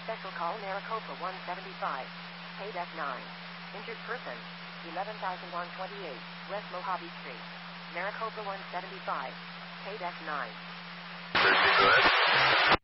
Special call Maricopa 175. Paid F9. Injured person. 11,128 West Mojave Street. Maricopa 175. Paid F9. Go ahead.